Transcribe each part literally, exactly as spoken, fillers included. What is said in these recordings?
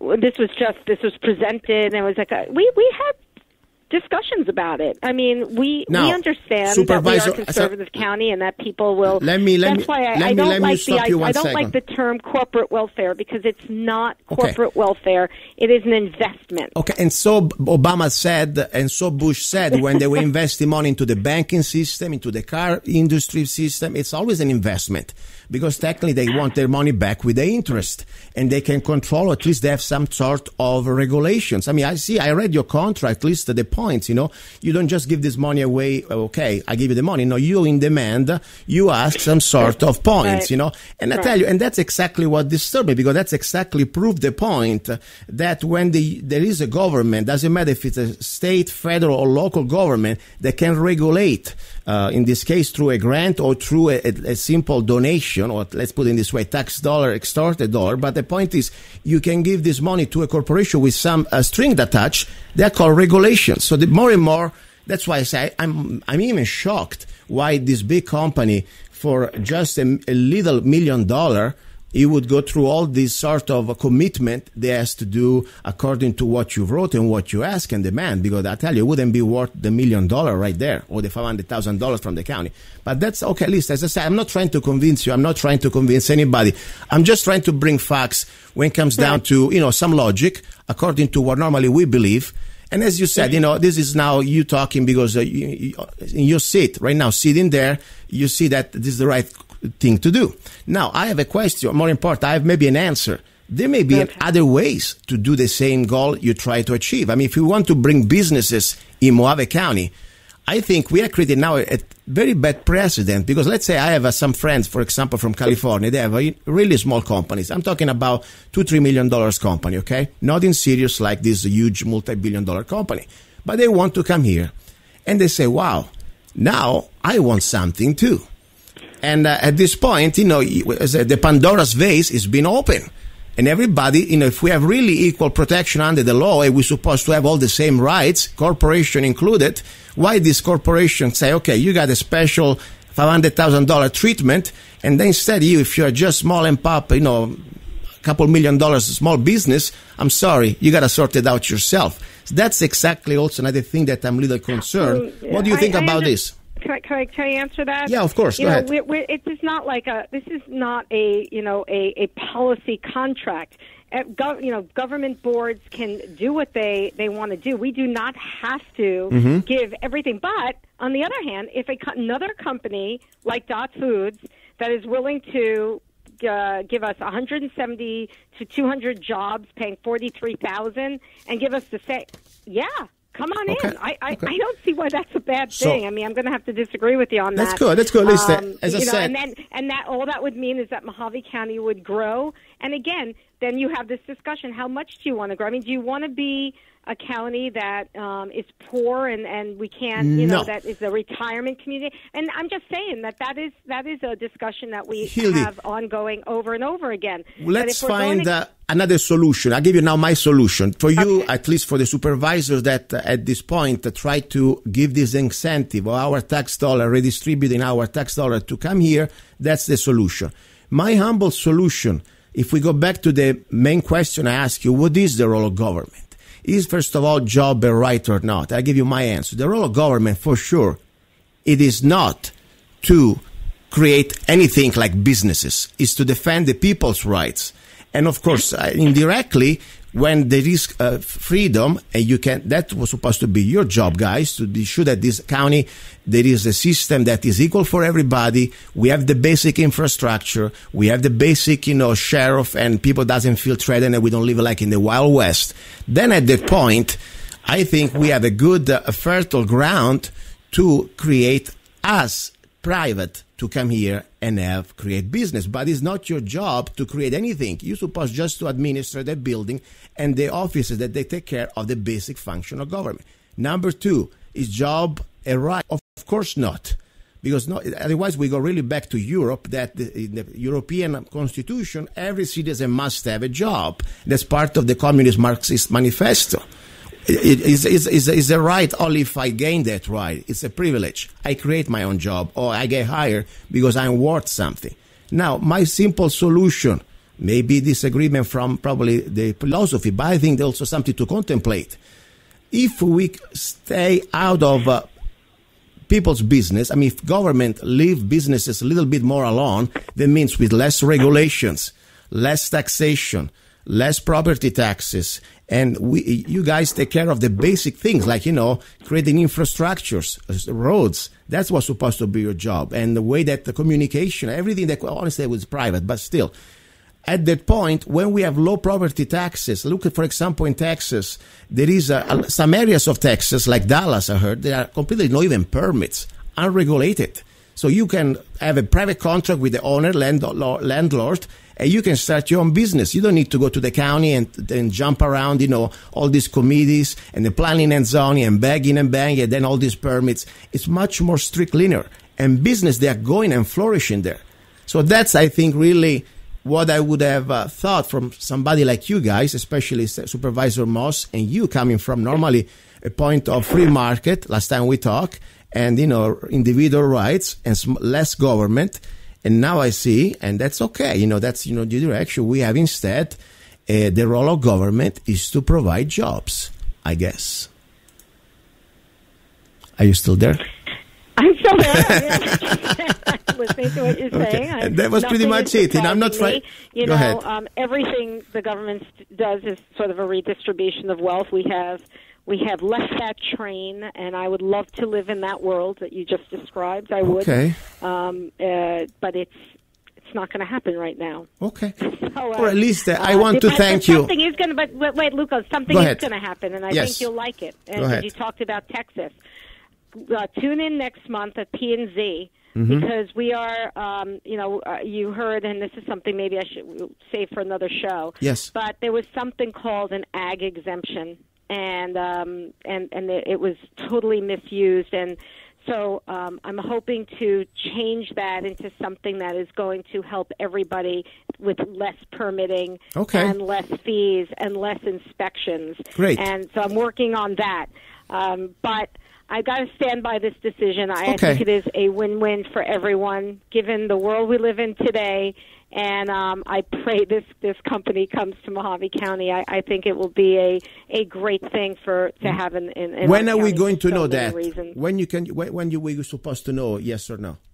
this was just this was presented, and it was like a, we we had discussions about it. I mean, we now, we understand that we are a conservative so, county, and that people will. Let me let that's me. why I, let I me, don't let like me stop the you one I don't second. like the term corporate welfare because it's not corporate okay. welfare. It is an investment. Okay, and so Obama said, and so Bush said, when they were investing money into the banking system, into the car industry system, it's always an investment. Because technically they want their money back with the interest, and they can control, at least they have some sort of regulations. I mean, I see, I read your contract, at least the points, you know, you don't just give this money away, okay, I give you the money. No, you in demand, you ask some sort of points, right. you know, and I right. tell you, and that's exactly what disturbed me, because that's exactly proved the point that when the, there is a government, doesn't matter if it's a state, federal, or local government, that can regulate, uh, in this case, through a grant or through a, a, a simple donation, or let's put it in this way, tax dollar, extorted dollar. But the point is, you can give this money to a corporation with some uh, string attached. They're called regulations. So the more and more, that's why I say I'm I'm even shocked why this big company, for just a, a little million dollar, it would go through all this sort of a commitment they has to do according to what you wrote and what you ask and demand. Because I tell you, it wouldn't be worth the million dollar right there, or the five hundred thousand dollars from the county. But that's okay. At least, as I said, I'm not trying to convince you. I'm not trying to convince anybody. I'm just trying to bring facts when it comes down to, you know, some logic according to what normally we believe. And as you said, you know, this is now you talking because uh, you, you, in your seat right now, sitting there, you see that this is the right thing to do. Now, I have a question. More important, I have maybe an answer. There may be okay. other ways to do the same goal you try to achieve. I mean, if you want to bring businesses in Mojave County, I think we are creating now a, a very bad precedent, because let's say I have uh, some friends, for example, from California. They have a really small companies. I'm talking about two, three million dollars company, okay? Not in serious like this huge multi-billion dollar company. But they want to come here. And they say, wow, now I want something too. And uh, at this point, you know, the Pandora's vase is being opened. And everybody, you know, if we have really equal protection under the law, and we're supposed to have all the same rights, corporation included, why this corporation say, okay, you got a special five hundred thousand dollars treatment, and then instead you, if you're just small and pop, you know, a couple million dollars small business, I'm sorry, you got to sort it out yourself. So that's exactly also another thing that I'm a little concerned. Um, what do you think I, I about this? Can I, can I, can I answer that? Yeah, of course. You Go know, ahead. we're, we're, it is not like a. This is not a you know a, a policy contract. Uh, gov, you know, government boards can do what they, they want to do. We do not have to mm-hmm. give everything. But on the other hand, if a, another company like Dot Foods that is willing to uh, give us one hundred seventy to two hundred jobs, paying forty-three thousand, and give us the same, yeah. Come on okay. in. I, I, okay. I don't see why that's a bad so, thing. I mean, I'm going to have to disagree with you on that's that. Good. That's good. That's good. Um, As I you know, said, and then and that all that would mean is that Mojave County would grow. And again, then you have this discussion: how much do you want to grow? I mean, do you want to be a county that um, is poor and, and we can't, you know, no. that is a retirement community? And I'm just saying that that is that is a discussion that we Hildy, have ongoing over and over again. Let's find to... uh, another solution. I'll give you now my solution. For you, okay. at least for the supervisors that uh, at this point uh, try to give this incentive or our tax dollar, redistributing our tax dollar to come here, that's the solution. My humble solution, if we go back to the main question I asked you, what is the role of government? Is, first of all, job a right or not? I'll give you my answer. The role of government, for sure, it is not to create anything like businesses. It's to defend the people's rights. And, of course, uh, indirectly, when there is uh, freedom, and you can, that was supposed to be your job, guys, to be sure that this county, there is a system that is equal for everybody. We have the basic infrastructure. We have the basic, you know, sheriff, and people doesn't feel threatened, and we don't live like in the Wild West. Then at that point, I think we have a good, uh, fertile ground to create us private to come here and have create business. But it's not your job to create anything. You're supposed just to administer the building and the offices that they take care of the basic function of government. Number two, is job a right? Of course not. Because no, otherwise we go really back to Europe, that the, in the European constitution, every citizen must have a job. That's part of the Communist Marxist Manifesto. It is, is, is, is a right only if I gain that right. It's a privilege. I create my own job, or I get hired because I'm worth something. Now, my simple solution, maybe disagreement from probably the philosophy, but I think there's also something to contemplate. If we stay out of uh, people's business, I mean, if government leave businesses a little bit more alone, that means with less regulations, less taxation, less property taxes, and we, you guys take care of the basic things like, you know, creating infrastructures, roads. That's what's supposed to be your job. And the way that the communication, everything that honestly was private, but still. At that point, when we have low property taxes, look at, for example, in Texas, there is a, a, some areas of Texas, like Dallas, I heard, there are completely not even permits, unregulated. So you can have a private contract with the owner, landlord, landlord, and you can start your own business. You don't need to go to the county and then jump around, you know, all these committees and the planning and zoning and begging and banging and then all these permits. It's much more strict, linear. And business, they are going and flourishing there. So that's, I think, really what I would have uh, thought from somebody like you guys, especially Supervisor Moss, and you coming from normally a point of free market, last time we talked, and, you know, individual rights and sm- less government. And now I see, and that's okay, you know, that's, you know, the direction we have instead. Uh, the role of government is to provide jobs, I guess. Are you still there? I'm still there. I'm listening to what you're saying. Okay. That was pretty much it. And I'm not trying. You Go know, ahead. Um, everything the government does is sort of a redistribution of wealth. We have we have left that train, and I would love to live in that world that you just described. I would. Okay. Um, uh, but it's it's not going to happen right now. Okay. So, uh, or at least uh, I uh, want to but, thank but you. Something is going to. But wait, wait, Luca, something Go is ahead. going to happen, and I Yes. think you'll like it. And Go ahead. you talked about Texas. Uh, tune in next month at P and Z Mm-hmm. because we are, um, you know, uh, you heard, and this is something maybe I should save for another show. Yes. But there was something called an ag exemption, and um, and and it was totally misused, and so um, I'm hoping to change that into something that is going to help everybody with less permitting Okay. and less fees and less inspections. Great. And so I'm working on that, um, but. I got to stand by this decision. I, Okay. I think it is a win-win for everyone, given the world we live in today. And um, I pray this, this company comes to Mojave County. I, I think it will be a, a great thing for to have in. in, in When our are we county going for to so know many that? reasons. When you can? When, when you were supposed to know? Yes or no?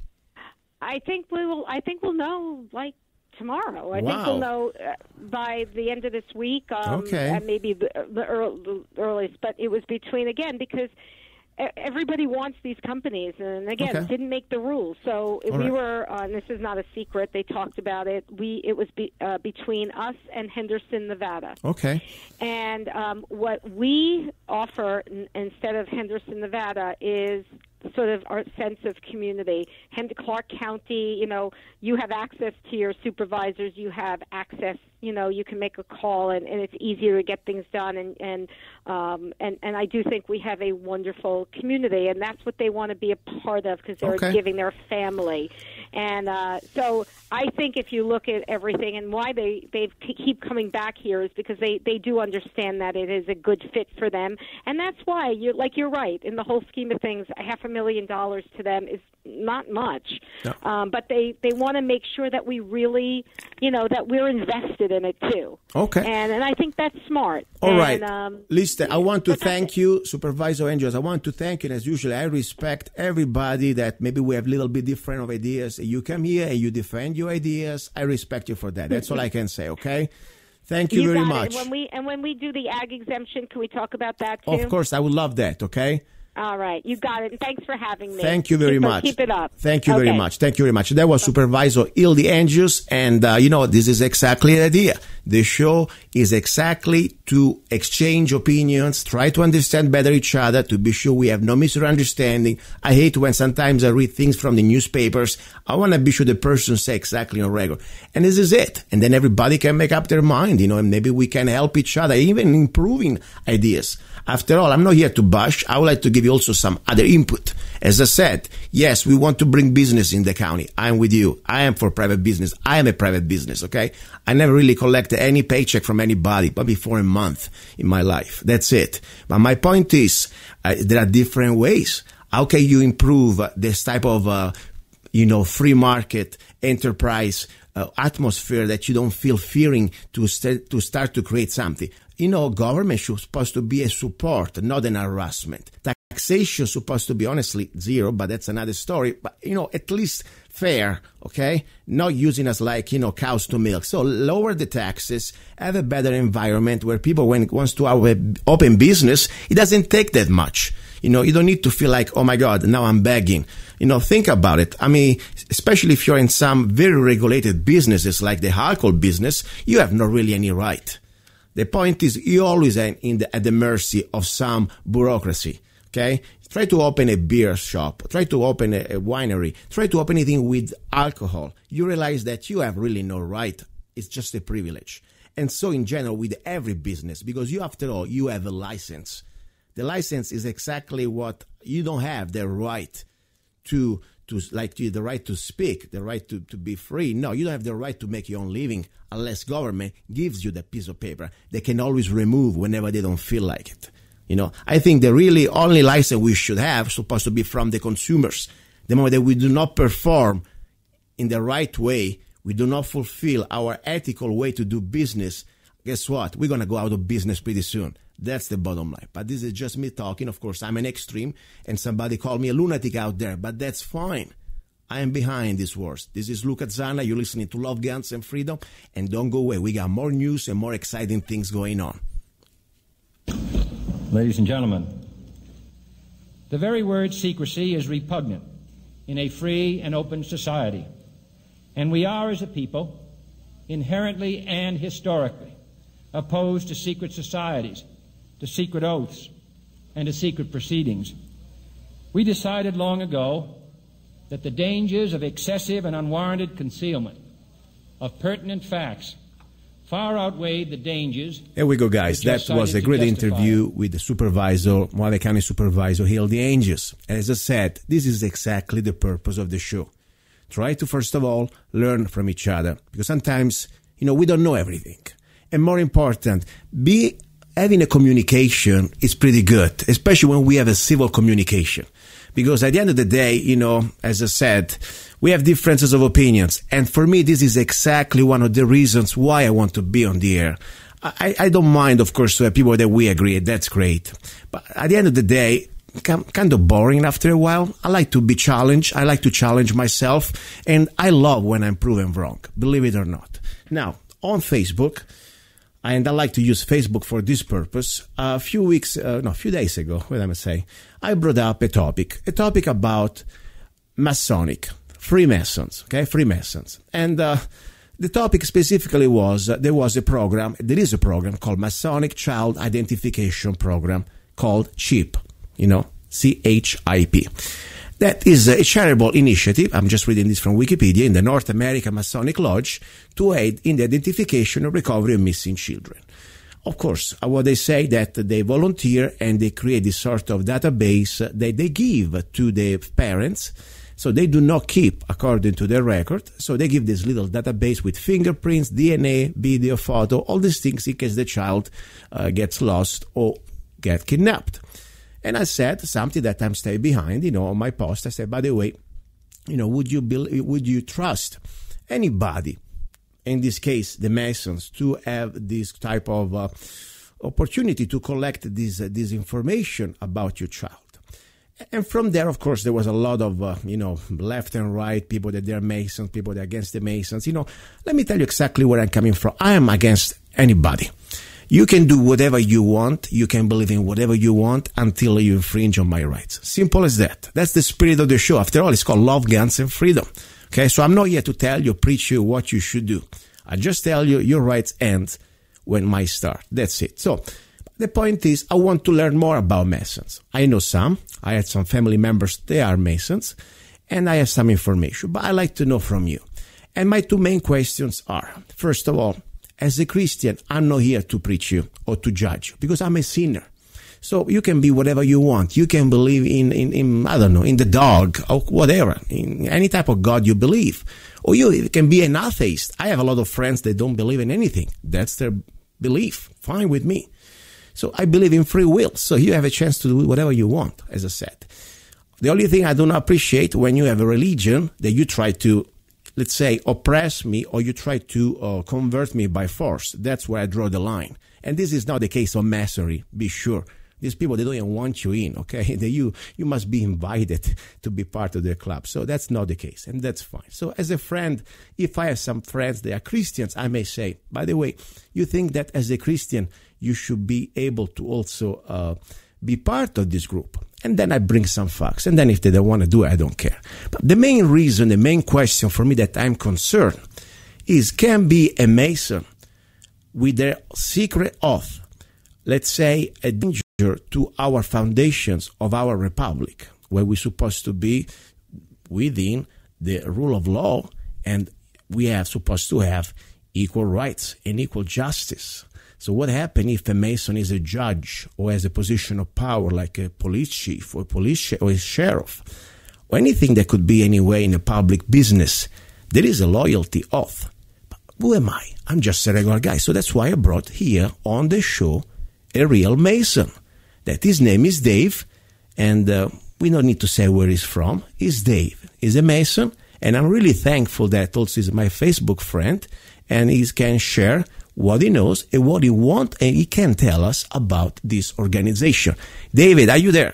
I think we will. I think we'll know like tomorrow. I Wow. think we'll know uh, by the end of this week. Um, Okay. And maybe the, the, early, the earliest. But it was between again because. Everybody wants these companies, and again, Okay. didn't make the rules. So All we right. were, uh, and this is not a secret. They talked about it. We it was be, uh, between us and Henderson, Nevada. Okay. And um, what we offer n- instead of Henderson, Nevada, is sort of our sense of community. Hen- Clark County, you know, you have access to your supervisors. You have access. You know, you can make a call, and, and it's easier to get things done. And and, um, and and I do think we have a wonderful community, and that's what they want to be a part of because they're Okay. giving their family. And uh, so I think if you look at everything and why they they keep coming back here is because they, they do understand that it is a good fit for them, and that's why you like you're right in the whole scheme of things. A half a million dollars to them is not much, No. um, but they, they want to make sure that we really, you know, that we're invested in it too. Okay. And and I think that's smart. All and, right. Um, Listen, I want to but that's thank it. you, Supervisor Andrews. I want to thank you. And as usual, I respect everybody that maybe we have a little bit different of ideas. You come here and you defend your ideas. I respect you for that. That's all I can say, okay? Thank you, You very got it. much. And when we and when we do the ag exemption, can we talk about that too? Of course, I would love that, okay? All right, you got it. And thanks for having me. Thank you very keep, much. Keep it up. Thank you very Okay. much. Thank you very much. That was Supervisor Hildy Andrews. And, uh, you know, this is exactly the idea. The show is exactly to exchange opinions, try to understand better each other, to be sure we have no misunderstanding. I hate when sometimes I read things from the newspapers. I want to be sure the person say exactly on regular. And this is it. And then everybody can make up their mind, you know, and maybe we can help each other, even improving ideas. After all, I'm not here to bash. I would like to give you also some other input. As I said, yes, we want to bring business in the county. I'm with you. I am for private business. I am a private business, okay? I never really collected any paycheck from anybody, but before a month in my life. That's it. But my point is, uh, there are different ways. How can you improve uh, this type of, uh, you know, free market enterprise uh, atmosphere that you don't feel fearing to, st- to start to create something. You know, government should supposed to be a support, not an harassment. Taxation is supposed to be, honestly, zero, but that's another story. But, you know, at least fair, okay? Not using us like, you know, cows to milk. So lower the taxes, have a better environment where people, when it wants to open business, it doesn't take that much. You know, you don't need to feel like, oh my God, now I'm begging. You know, think about it. I mean, especially if you're in some very regulated businesses like the alcohol business, you have not really any right. The point is, you're always in the, at the mercy of some bureaucracy, okay? Try to open a beer shop. Try to open a, a winery. Try to open anything with alcohol. You realize that you have really no right. It's just a privilege. And so in general, with every business, because you, after all, you have a license. The license is exactly what you don't have, the right to, to like the right to speak, the right to, to be free. No, you don't have the right to make your own living unless government gives you the piece of paper they can always remove whenever they don't feel like it. You know, I think the really only license we should have is supposed to be from the consumers. The moment that we do not perform in the right way, we do not fulfill our ethical way to do business, guess what? We're going to go out of business pretty soon. That's the bottom line. But this is just me talking. Of course, I'm an extreme, and somebody called me a lunatic out there, but that's fine. I am behind these words. This is Luca Zanna. You're listening to Love, Guns, and Freedom. And don't go away. We got more news and more exciting things going on. Ladies and gentlemen, the very word secrecy is repugnant in a free and open society. And we are, as a people, inherently and historically opposed to secret societies, to secret oaths, and to secret proceedings. We decided long ago that the dangers of excessive and unwarranted concealment of pertinent facts far outweighed the dangers. Here we go, guys. That was a great interview with the supervisor, Moave County Supervisor Hill the Angels. As I said, this is exactly the purpose of the show. Try to, first of all, learn from each other, because sometimes, you know, we don't know everything. And more important, be having a communication is pretty good, especially when we have a civil communication. Because at the end of the day, you know, as I said, we have differences of opinions. And for me, this is exactly one of the reasons why I want to be on the air. I, I don't mind, of course, to have people that we agree. That's great. But at the end of the day, kind of boring after a while. I like to be challenged. I like to challenge myself. And I love when I'm proven wrong, believe it or not. Now, on Facebook, and I like to use Facebook for this purpose, a few weeks, uh, no, a few days ago, what am I saying? I brought up a topic, a topic about Masonic, Freemasons, okay, Freemasons. And uh, the topic specifically was, uh, there was a program, there is a program called Masonic Child Identification Program called CHIP, you know, C H I P. That is a charitable initiative, I'm just reading this from Wikipedia, in the North American Masonic Lodge to aid in the identification and recovery of missing children. Of course, what they say that they volunteer and they create this sort of database that they give to the parents. So they do not keep according to their record. So they give this little database with fingerprints, D N A, video, photo, all these things in case the child uh, gets lost or get kidnapped. And I said something that I'm staying behind, you know, on my post. I said, by the way, you know, would you believe, would you trust anybody, in this case, the Masons, to have this type of uh, opportunity to collect this, uh, this information about your child? And from there, of course, there was a lot of, uh, you know, left and right, people that they're Masons, people that are against the Masons. You know, let me tell you exactly where I'm coming from. I am against anybody. You can do whatever you want. You can believe in whatever you want until you infringe on my rights. Simple as that. That's the spirit of the show. After all, it's called Love, Guns, and Freedom. Okay, so I'm not here to tell you, preach you what you should do. I just tell you your rights end when mine start. That's it. So the point is, I want to learn more about Masons. I know some. I had some family members, they are Masons, and I have some information, but I like to know from you. And my two main questions are, first of all, as a Christian, I'm not here to preach you or to judge you because I'm a sinner. So you can be whatever you want. You can believe in, in, in, I don't know, in the dog or whatever, in any type of God you believe. Or you can be an atheist. I have a lot of friends that don't believe in anything. That's their belief. Fine with me. So I believe in free will. So you have a chance to do whatever you want, as I said. The only thing I do not appreciate when you have a religion that you try to let's say, oppress me or you try to uh, convert me by force. That's where I draw the line. And this is not the case of Masonry, be sure. These people, they don't even want you in, okay? They, you, you must be invited to be part of their club. So that's not the case, and that's fine. So as a friend, if I have some friends that are Christians, I may say, by the way, you think that as a Christian, you should be able to also uh, be part of this group. And then I bring some facts. And then if they don't want to do it, I don't care. But the main reason, the main question for me that I'm concerned is, can be a Mason with their secret oath, let's say, a danger to our foundations of our republic, where we're supposed to be within the rule of law, and we are supposed to have equal rights and equal justice. So what happens if a Mason is a judge or has a position of power like a police chief or a police sh- or a sheriff or anything that could be anyway in a public business? There is a loyalty oath. But who am I? I'm just a regular guy. So that's why I brought here on the show a real Mason. That his name is Dave, and uh, we don't need to say where he's from. He's Dave. He's a Mason, and I'm really thankful that also he's my Facebook friend, and he can share what he knows and what he wants, and he can tell us about this organization. David, are you there?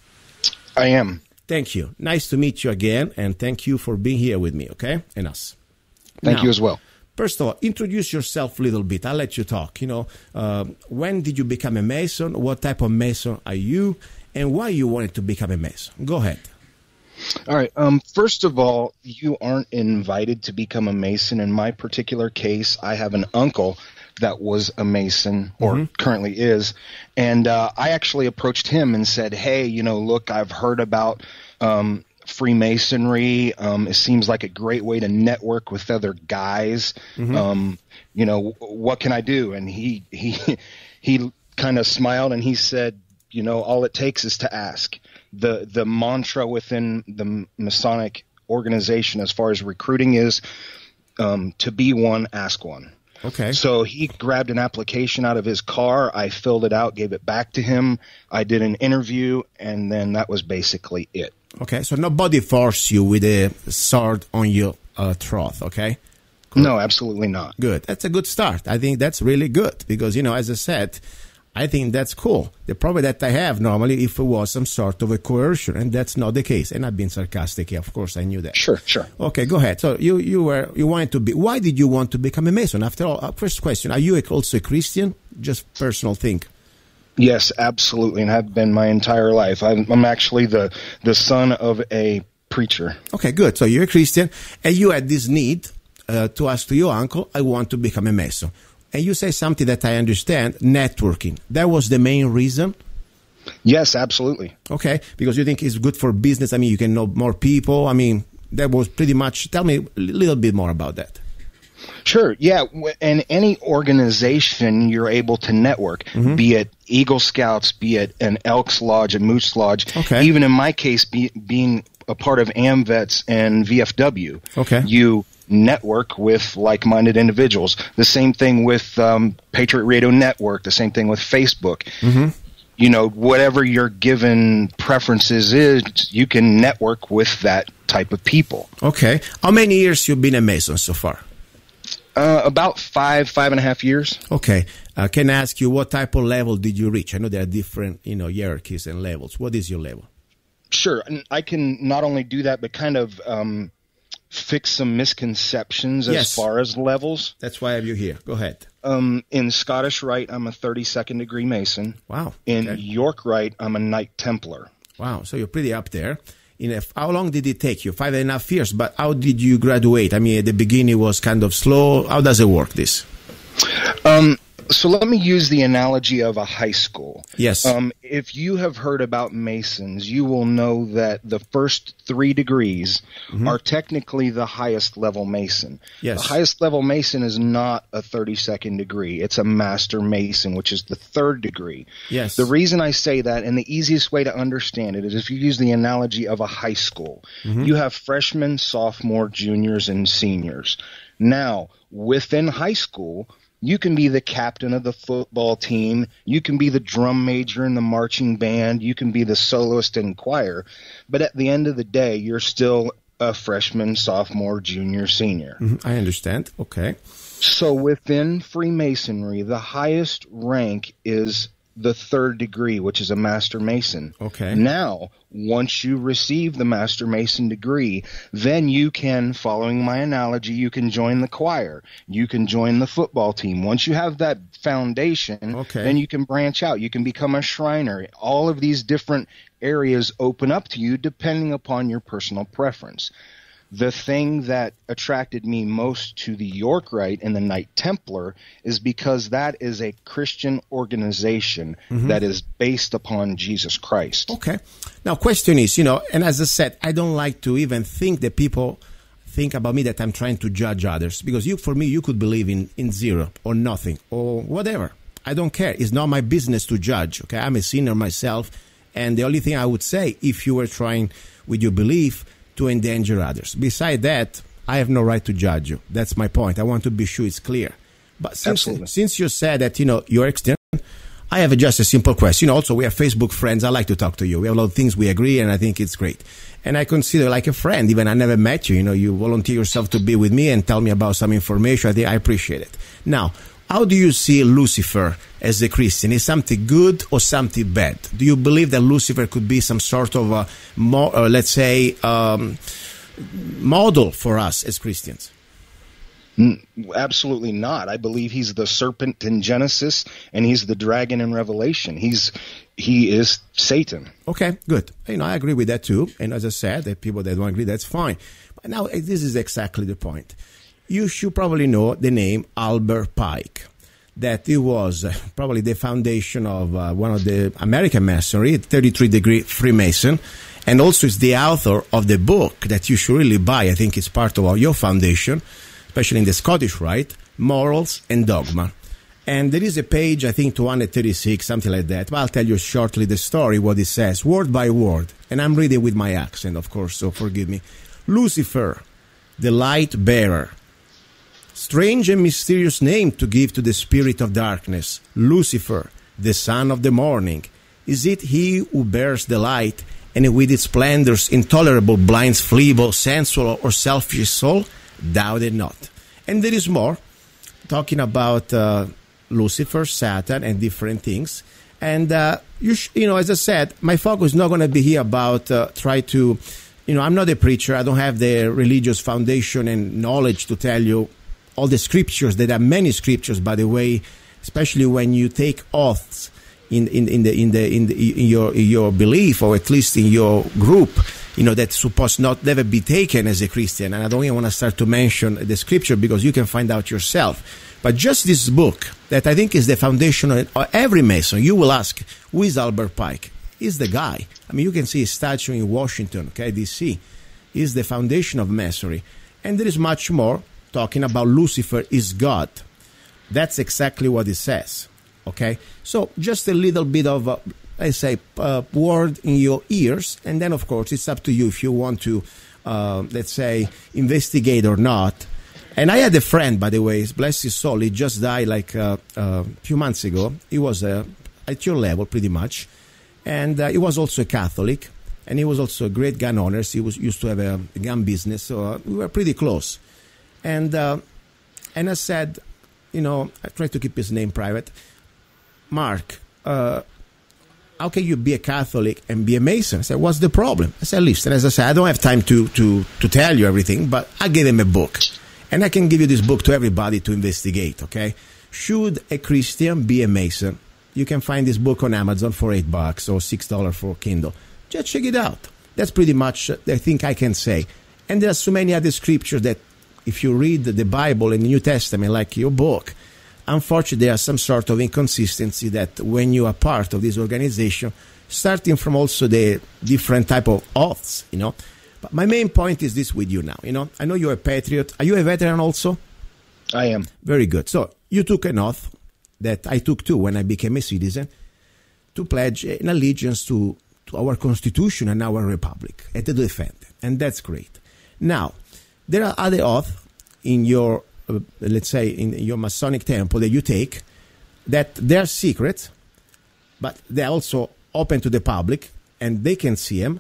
I am. Thank you. Nice to meet you again, and thank you for being here with me, okay, and us. Thank now, you as well. First of all, introduce yourself a little bit. I'll let you talk. You know, uh, when did you become a Mason? What type of Mason are you? And why you wanted to become a Mason? Go ahead. All right. Um, first of all, you aren't invited to become a Mason. In my particular case, I have an uncle that was a Mason, or mm-hmm. currently is. And uh, I actually approached him and said, hey, you know, look, I've heard about um, Freemasonry. Um, it seems like a great way to network with other guys. Mm-hmm. Um, you know, what can I do? And he he he kind of smiled and he said, you know, all it takes is to ask. The the mantra within the Masonic organization as far as recruiting is um, to be one, ask one. Okay. So he grabbed an application out of his car. I filled it out, gave it back to him. I did an interview, and then that was basically it. Okay, so nobody forced you with a sword on your uh, throat, okay? Cool. No, absolutely not. Good. That's a good start. I think that's really good because, you know, as I said, I think that's cool. The problem that I have normally if it was some sort of a coercion, and that's not the case. And I've been sarcastic here. Of course, I knew that. Sure, sure. Okay, go ahead. So you, you were you wanted to be. Why did you want to become a Mason? After all, uh, first question: are you also a Christian? Just personal thing. Yes, absolutely, and have been my entire life. I'm, I'm actually the the son of a preacher. Okay, good. So you're a Christian, and you had this need uh, to ask to your uncle, "I want to become a Mason." And you say something that I understand, networking. That was the main reason? Yes, absolutely. Okay, because you think it's good for business. I mean, you can know more people. I mean, that was pretty much, tell me a little bit more about that. Sure, yeah. In any organization, you're able to network, mm-hmm. be it Eagle Scouts, be it an Elks Lodge, a Moose Lodge. Okay. Even in my case, be, being a part of AMVETS and V F W, okay. you network with like-minded individuals. The same thing with um, Patriot Radio Network, the same thing with Facebook. Mm-hmm. You know, whatever your given preferences is, you can network with that type of people. Okay. How many years you've been a Mason so far? Uh, about five, five and a half years. Okay. Uh, can I ask you what type of level did you reach? I know there are different, you know, hierarchies and levels. What is your level? Sure. And I can not only do that, but kind of um, fix some misconceptions yes. as far as levels. That's why I have you here. Go ahead. Um, in Scottish Rite, I'm a thirty-second degree Mason. Wow. In okay. York Rite, I'm a Knight Templar. Wow. So you're pretty up there. In a, how long did it take you? Five and a half years. But how did you graduate? I mean, at the beginning it was kind of slow. How does it work, this? Um, so let me use the analogy of a high school. Yes. Um, if you have heard about Masons, you will know that the first three degrees mm-hmm. are technically the highest level Mason. Yes. The highest level Mason is not a thirty-second degree. It's a Master Mason, which is the third degree. Yes. The reason I say that, and the easiest way to understand it, is if you use the analogy of a high school. Mm-hmm. You have freshmen, sophomore, juniors, and seniors. Now, within high school, you can be the captain of the football team. You can be the drum major in the marching band. You can be the soloist in choir. But at the end of the day, you're still a freshman, sophomore, junior, senior. Mm-hmm. I understand. Okay. So within Freemasonry, the highest rank is the third degree, which is a Master Mason. Okay. Now, once you receive the Master Mason degree, then you can, following my analogy, you can join the choir. You can join the football team. Once you have that foundation, okay. then you can branch out. You can become a Shriner. All of these different areas open up to you depending upon your personal preference. The thing that attracted me most to the York Rite and the Knight Templar is because that is a Christian organization mm-hmm. that is based upon Jesus Christ. Okay. Now, question is, you know, and as I said, I don't like to even think that people think about me that I'm trying to judge others, because you, for me, you could believe in, in zero or nothing or whatever. I don't care. It's not my business to judge. Okay. I'm a sinner myself. And the only thing I would say, if you were trying with your belief to endanger others. Besides that, I have no right to judge you. That's my point. I want to be sure it's clear. But since, since you said that, you know, you're Christian, I have a, just a simple question. You know, also, we are Facebook friends. I like to talk to you. We have a lot of things we agree, and I think it's great. And I consider like a friend, even I never met you. You know, you volunteer yourself to be with me and tell me about some information. I think I appreciate it. Now, how do you see Lucifer as a Christian? Is something good or something bad? Do you believe that Lucifer could be some sort of, a, mo- uh, let's say, um, model for us as Christians? Absolutely not. I believe he's the serpent in Genesis, and he's the dragon in Revelation. He's he is Satan. Okay, good. You know, I agree with that too. And as I said, the people that don't agree, that's fine. But now this is exactly the point. You should probably know the name Albert Pike, that he was uh, probably the foundation of uh, one of the American Masonry, thirty-three degree Freemason, and also is the author of the book that you should really buy. I think it's part of your foundation, especially in the Scottish Rite, Morals and Dogma. And there is a page, I think two hundred thirty-six, something like that. But I'll tell you shortly the story, what it says, word by word. And I'm reading with my accent, of course, so forgive me. Lucifer, the light bearer. Strange and mysterious name to give to the spirit of darkness. Lucifer, the son of the morning. Is it he who bears the light, and with its splendors intolerable blinds feeble, sensual, or selfish soul? Doubt it not. And there is more, talking about uh, Lucifer, Satan, and different things. And, uh, you, sh- you know, as I said, my focus is not going to be here about uh, try to, you know, I'm not a preacher. I don't have the religious foundation and knowledge to tell you all the scriptures. There are many scriptures, by the way, especially when you take oaths in, in, in, the, in, the, in, the, in, your, in your belief, or at least in your group, you know, that's supposed not never be taken as a Christian. And I don't even want to start to mention the scripture because you can find out yourself. But just this book that I think is the foundation of every Mason. You will ask, who is Albert Pike? He's the guy. I mean, you can see his statue in Washington, okay, D C. He's the foundation of Masonry. And there is much more. Talking about Lucifer is God. That's exactly what it says. Okay? So just a little bit of, uh, I say, uh, word in your ears. And then, of course, it's up to you if you want to, uh, let's say, investigate or not. And I had a friend, by the way, bless his soul. He just died like uh, uh, a few months ago. He was uh, at your level, pretty much. And uh, he was also a Catholic. And he was also a great gun owner. He was used to have a, a gun business. So uh, we were pretty close. And uh, and I said, you know, I tried to keep his name private. Mark, uh, how can you be a Catholic and be a Mason? I said, what's the problem? I said, listen, as I said, I don't have time to, to, to tell you everything, but I gave him a book. And I can give you this book to everybody to investigate, okay? Should a Christian be a Mason? You can find this book on Amazon for eight bucks or six dollars for Kindle. Just check it out. That's pretty much the thing I can say. And there are so many other scriptures that if you read the Bible and the New Testament, like your book, unfortunately, there are some sort of inconsistency that when you are part of this organization, starting from also the different type of oaths, you know. But my main point is this with you now, you know. I know you're a patriot. Are you a veteran also? I am. Very good. So you took an oath that I took too when I became a citizen to pledge an allegiance to, to our Constitution and our Republic and to defend it. And that's great. Now, there are other oaths in your, uh, let's say, in your Masonic temple that you take that they're secret, but they're also open to the public and they can see them.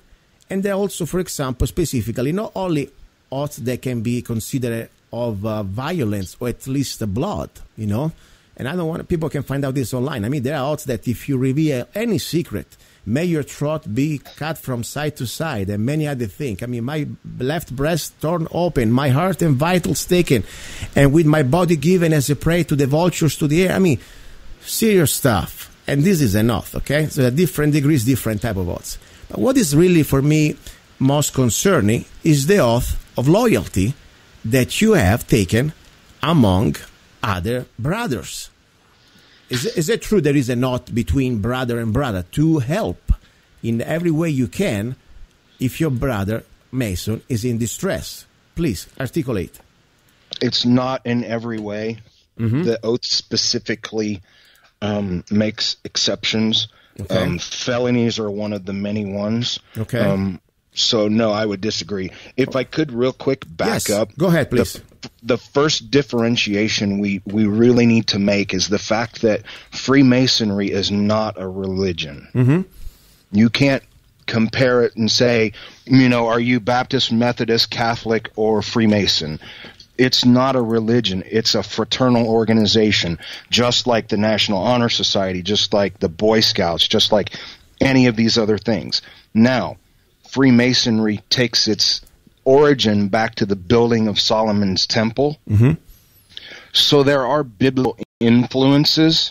And there are also, for example, specifically, not only oaths that can be considered of uh, violence or at least the blood, you know. And I don't want people can find out this online. I mean, there are oaths that if you reveal any secret, may your throat be cut from side to side, and many other things. I mean, my left breast torn open, my heart and vitals taken, and with my body given as a prey to the vultures to the air. I mean, serious stuff. And this is an oath, okay? So at different degrees, different type of oaths. But what is really, for me, most concerning is the oath of loyalty that you have taken among other brothers. Is, is it true there is an oath between brother and brother to help in every way you can if your brother, Mason, is in distress? Please, articulate. It's not in every way. Mm-hmm. The oath specifically um, makes exceptions. Okay. Um, felonies are one of the many ones. Okay. Um, so, no, I would disagree. If I could real quick back yes. up. Go ahead, please. The, the first differentiation we, we really need to make is the fact that Freemasonry is not a religion. Mm-hmm. You can't compare it and say, you know, are you Baptist, Methodist, Catholic, or Freemason? It's not a religion. It's a fraternal organization, just like the National Honor Society, just like the Boy Scouts, just like any of these other things. Now, Freemasonry takes its origin back to the building of Solomon's Temple. Mm-hmm. So there are biblical influences,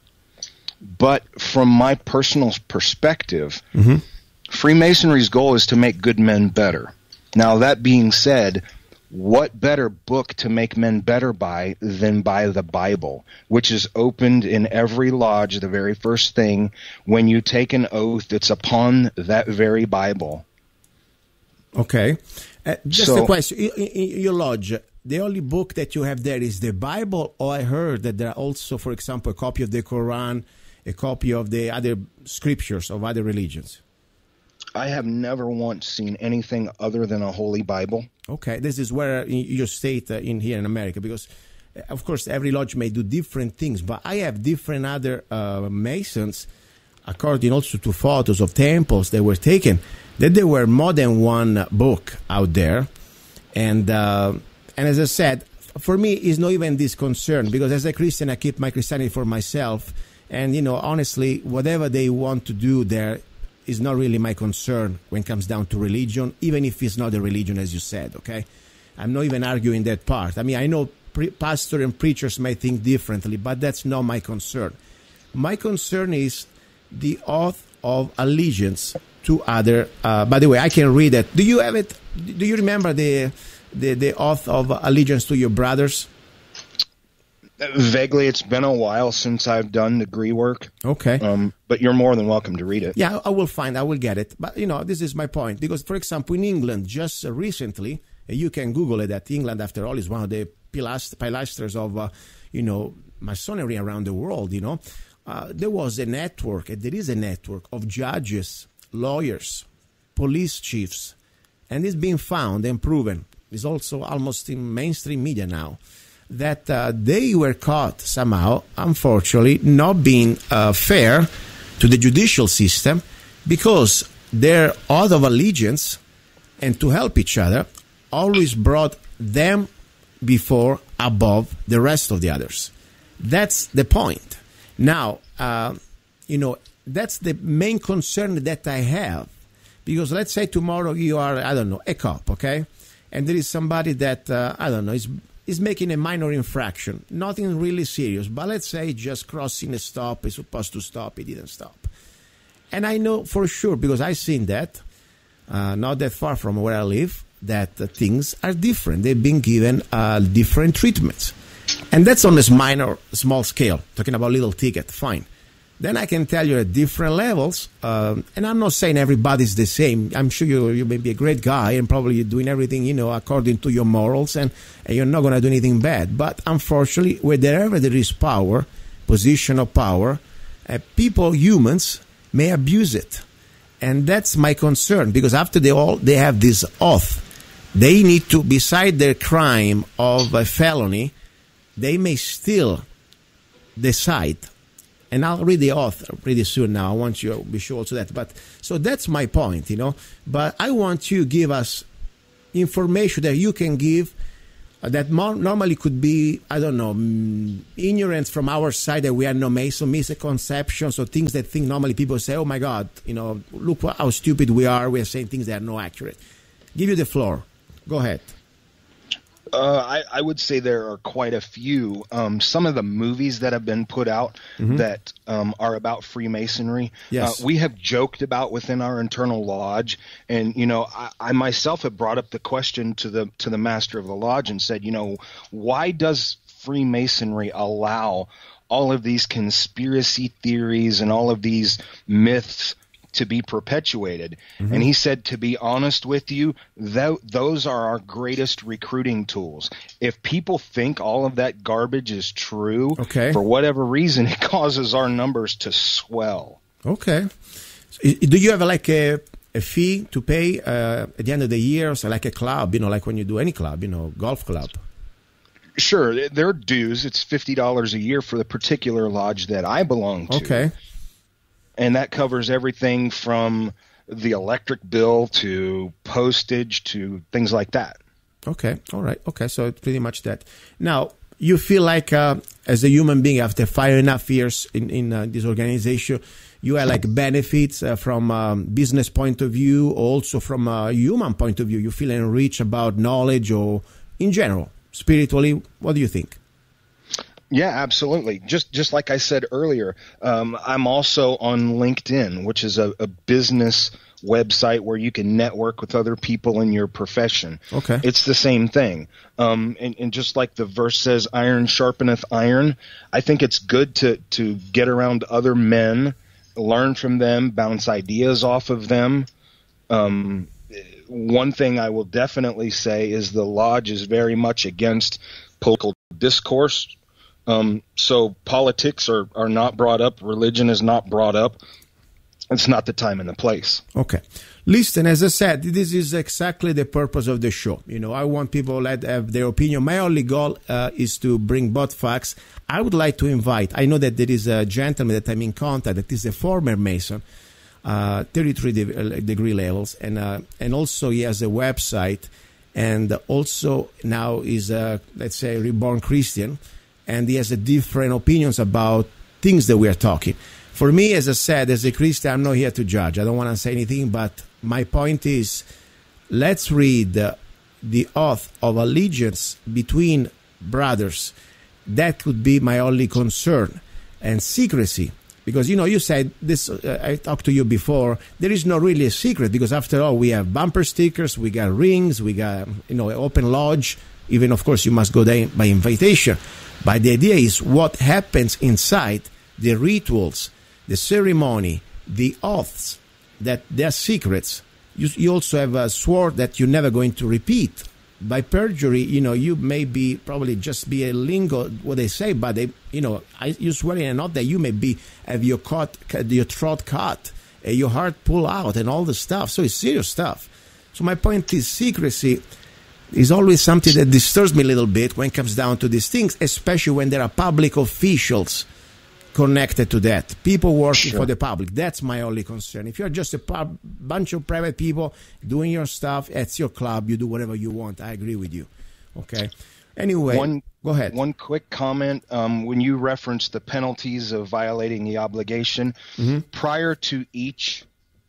but from my personal perspective, mm-hmm. Freemasonry's goal is to make good men better. Now, that being said, what better book to make men better by than by the Bible, which is opened in every lodge, the very first thing. When you take an oath, it's upon that very Bible. Okay. Uh, just so, a question. In, in your lodge, the only book that you have there is the Bible, or I heard that there are also, for example, a copy of the Quran, a copy of the other scriptures of other religions? I have never once seen anything other than a Holy Bible. Okay, this is where you state uh, in here in America, because, uh, of course, every lodge may do different things, but I have different other uh, Masons, according also to photos of temples that were taken, that there were more than one book out there. And, uh, and as I said, for me, it's not even this concern, because as a Christian, I keep my Christianity for myself. And, you know, honestly, whatever they want to do there is not really my concern when it comes down to religion, even if it's not a religion, as you said, okay? I'm not even arguing that part. I mean, I know pre- pastors and preachers may think differently, but that's not my concern. My concern is the oath of allegiance to other. Uh, by the way, I can read it. Do you have it? Do you remember the the, the oath of allegiance to your brothers? Vaguely, it's been a while since I've done degree work. Okay. Um, but you're more than welcome to read it. Yeah, I will find, I will get it. But, you know, this is my point. Because, for example, in England, just recently, you can Google it, that England, after all, is one of the pilast- pilasters of, uh, you know, Masonry around the world, you know. Uh, there was a network, and there is a network of judges, lawyers, police chiefs, and it's been found and proven. It's also almost in mainstream media now, that uh, they were caught somehow, unfortunately, not being uh, fair to the judicial system, because their oath of allegiance and to help each other always brought them before, above the rest of the others. That's the point. Now, uh, you know, that's the main concern that I have, because let's say tomorrow you are, I don't know, a cop, okay? And there is somebody that, uh, I don't know, is is making a minor infraction, nothing really serious, but let's say just crossing a stop, is supposed to stop, he didn't stop. And I know for sure, because I've seen that, uh, not that far from where I live, that uh, things are different. They've been given uh, different treatments. And that's on this minor, small scale, talking about little ticket, fine. Then I can tell you at different levels, uh, and I'm not saying everybody's the same. I'm sure you you may be a great guy and probably you're doing everything, you know, according to your morals, and, and you're not going to do anything bad. But unfortunately, wherever there is power, position of power, uh, people, humans, may abuse it. And that's my concern, because after they all, they have this oath. They need to, beside their crime of a felony, they may still decide and I'll read the oath pretty soon now. I want you to be sure also that. But so that's my point, you know. But I want you to give us information that you can give uh, that more normally could be, I don't know, mm, ignorance from our side that we are no Mason, misconceptions or things that think normally people say, oh my God, you know, look how stupid we are. We are saying things that are not accurate. Give you the floor. Go ahead. Uh, I, I would say there are quite a few. Um, some of the movies that have been put out mm-hmm. that um, are about Freemasonry, yes. uh, we have joked about within our internal lodge. And, you know, I, I myself have brought up the question to the to the master of the lodge and said, you know, why does Freemasonry allow all of these conspiracy theories and all of these myths to be perpetuated? Mm-hmm. And he said, to be honest with you, th- those are our greatest recruiting tools. If people think all of that garbage is true, okay. for whatever reason, it causes our numbers to swell. Okay. So, do you have like a, a fee to pay uh, at the end of the year? So like a club, you know, like when you do any club, you know, golf club? Sure. There are dues. It's fifty dollars a year for the particular lodge that I belong to. Okay. And that covers everything from the electric bill to postage to things like that. Okay. All right. Okay. So it's pretty much that. Now, you feel like uh, as a human being, after five and a half years in, in uh, this organization, you have like benefits uh, from a um, business point of view, also from a human point of view. You feel enriched about knowledge or in general, spiritually. What do you think? Yeah, absolutely. Just just like I said earlier, um, I'm also on LinkedIn, which is a, a business website where you can network with other people in your profession. Okay. It's the same thing. Um, and, and just like the verse says, iron sharpeneth iron, I think it's good to, to get around other men, learn from them, bounce ideas off of them. Um, one thing I will definitely say is the lodge is very much against political discourse. Um, so politics are, are not brought up. Religion is not brought up. It's not the time and the place. Okay. Listen, as I said, this is exactly the purpose of the show. You know, I want people to have their opinion. My only goal uh, is to bring both facts. I would like to invite, I know that there is a gentleman that I'm in contact that is a former Mason, uh, thirty-three de- degree levels, and uh, and also he has a website, and also now is, a, let's say, a reborn Christian. And he has a different opinions about things that we are talking. For me, as I said, as a Christian, I'm not here to judge. I don't want to say anything, but my point is, let's read the, the oath of allegiance between brothers. That could be my only concern. And secrecy. Because, you know, you said this, uh, I talked to you before, there is not really a secret, because after all, we have bumper stickers, we got rings, we got, you know, open lodge. Even, of course, you must go there by invitation. But the idea is what happens inside, the rituals, the ceremony, the oaths, that they're secrets. You, you also have a sword that you're never going to repeat. By perjury, you know, you may be probably just be a lingo, what they say, but they, you know, I, you swear in an oath that you may be, have your, cut, your throat cut, uh, your heart pull out, and all the stuff. So it's serious stuff. So my point is secrecy is always something that disturbs me a little bit when it comes down to these things, especially when there are public officials connected to that, people working sure. for the public. That's my only concern. If you're just a pub, bunch of private people doing your stuff, it's your club, you do whatever you want. I agree with you. Okay. Anyway, one, go ahead. One quick comment. Um, when you reference the penalties of violating the obligation, mm-hmm. prior to each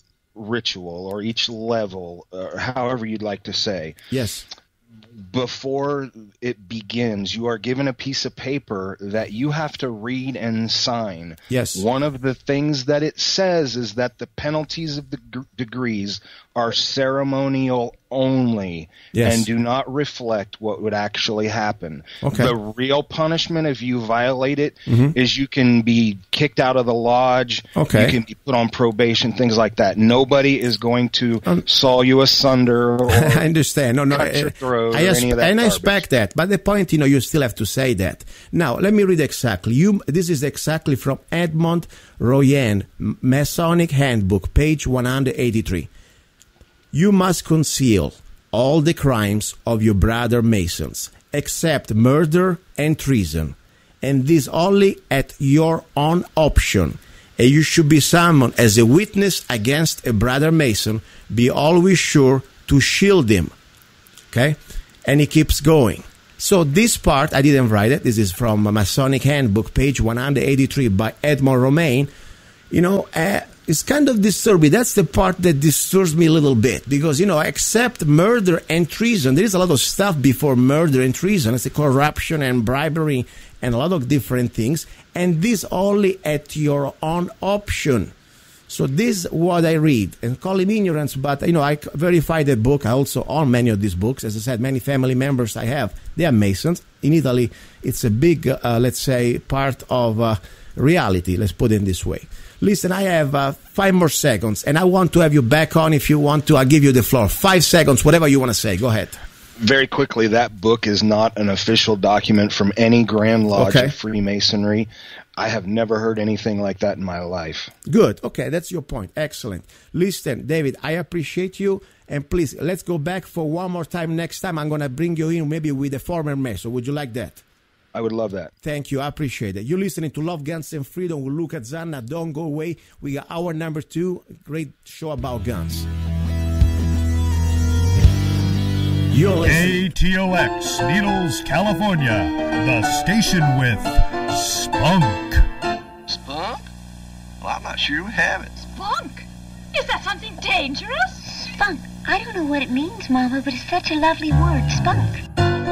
ritual or each level, or however you'd like to say, yes, before it begins, you are given a piece of paper that you have to read and sign. Yes. One of the things that it says is that the penalties of the g- degrees are ceremonial only, yes. and do not reflect what would actually happen. Okay. The real punishment if you violate it mm-hmm. is you can be kicked out of the lodge, okay. you can be put on probation, things like that. Nobody is going to um, saw you asunder or I understand. No, no, cut your throat I, or any of that and I garbage. expect that. But the point, you know, you still have to say that. Now, let me read exactly. You, this is exactly from Edmond Royen, Masonic Handbook, page one hundred eighty-three. You must conceal all the crimes of your brother Masons, except murder and treason, and this only at your own option. And you should be summoned as a witness against a brother Mason. Be always sure to shield him. Okay? And he keeps going. So this part, I didn't write it. This is from Masonic Handbook, page one eighty-three by Edmond Romain. You know, uh, it's kind of disturbing. That's the part that disturbs me a little bit. Because, you know, except murder and treason, there is a lot of stuff before murder and treason. It's a corruption and bribery and a lot of different things. And this only at your own option. So this is what I read. And call it ignorance, but, you know, I verified the book. I also own many of these books. As I said, many family members I have, they are Masons. In Italy, it's a big, uh, let's say, part of uh, reality. Let's put it this way. Listen, I have uh, five more seconds, and I want to have you back on if you want to. I'll give you the floor. Five seconds, whatever you want to say. Go ahead. Very quickly, that book is not an official document from any Grand Lodge Okay. of Freemasonry. I have never heard anything like that in my life. Good. Okay, that's your point. Excellent. Listen, David, I appreciate you. And please, let's go back for one more time next time. I'm going to bring you in maybe with a former Mason. Would you like that? I would love that. Thank you. I appreciate it. You're listening to Love, Guns, and Freedom with Luca Zanna. Don't go away. We got hour number two. Great show about guns. You're listening. K T O X, Needles, California. The station with spunk. Spunk? Well, I'm not sure we have it. Spunk? Is that something dangerous? Spunk. I don't know what it means, Mama, but it's such a lovely word, spunk.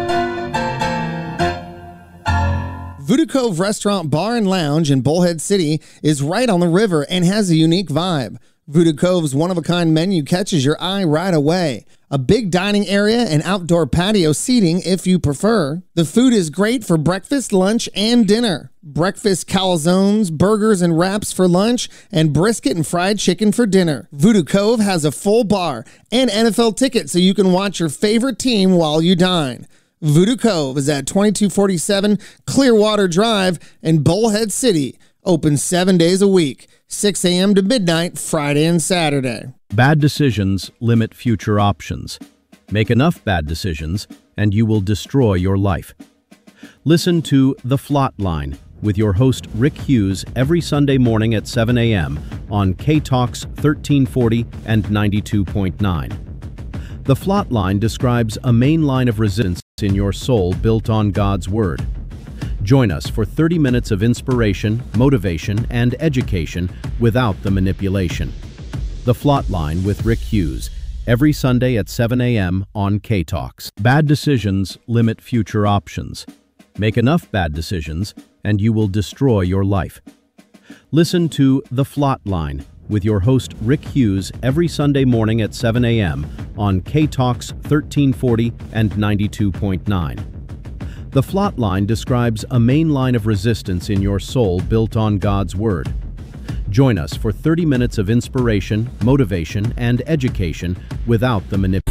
Voodoo Cove Restaurant, Bar, and Lounge in Bullhead City is right on the river and has a unique vibe. Voodoo Cove's one-of-a-kind menu catches your eye right away. A big dining area and outdoor patio seating if you prefer. The food is great for breakfast, lunch, and dinner. Breakfast calzones, burgers, and wraps for lunch, and brisket and fried chicken for dinner. Voodoo Cove has a full bar and N F L ticket so you can watch your favorite team while you dine. Voodoo Cove is at twenty-two forty-seven Clearwater Drive in Bullhead City. Open seven days a week, six a.m. to midnight, Friday and Saturday. Bad decisions limit future options. Make enough bad decisions, and you will destroy your life. Listen to The Flot Line with your host Rick Hughes every Sunday morning at seven a.m. on K-Talks thirteen forty and ninety-two point nine. The Flot Line describes a main line of resistance in your soul built on God's Word. Join us for thirty minutes of inspiration, motivation, and education without the manipulation. The Flot Line with Rick Hughes, every Sunday at seven a.m. on K-Talks. Bad decisions limit future options. Make enough bad decisions, and you will destroy your life. Listen to The Flot Line with your host Rick Hughes every Sunday morning at seven a.m. on K-Talks thirteen forty and ninety-two point nine. The Flot Line describes a main line of resistance in your soul built on God's Word. Join us for thirty minutes of inspiration, motivation, and education without the manipulation.